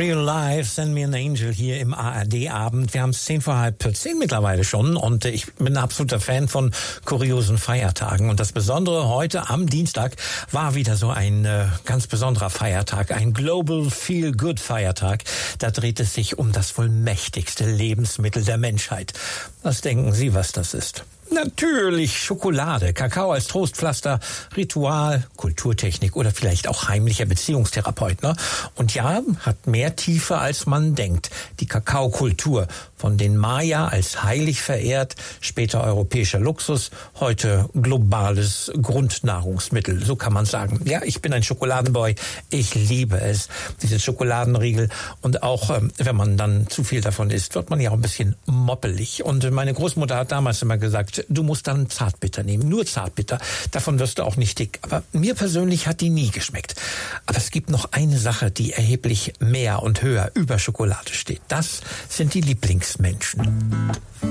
Real Life, Send Me an Angel hier im ARD-Abend. Wir haben es 10:10 mittlerweile schon und ich bin ein absoluter Fan von kuriosen Feiertagen. Und das Besondere heute am Dienstag war wieder so ein ganz besonderer Feiertag, ein Global Feel Good Feiertag. Da dreht es sich um das wohl mächtigste Lebensmittel der Menschheit. Was denken Sie, was das ist? Natürlich Schokolade, Kakao als Trostpflaster, Ritual, Kulturtechnik oder vielleicht auch heimlicher Beziehungstherapeut. Ne? Und ja, hat mehr Tiefe als man denkt. Die Kakaokultur, von den Maya als heilig verehrt, später europäischer Luxus, heute globales Grundnahrungsmittel, so kann man sagen. Ja, ich bin ein Schokoladenboy, ich liebe es, diese Schokoladenriegel. Und auch wenn man dann zu viel davon isst, wird man ja auch ein bisschen moppelig. Und meine Großmutter hat damals immer gesagt, du musst dann Zartbitter nehmen, nur Zartbitter. Davon wirst du auch nicht dick. Aber mir persönlich hat die nie geschmeckt. Aber es gibt noch eine Sache, die erheblich mehr und höher über Schokolade steht. Das sind die Lieblingsmenschen.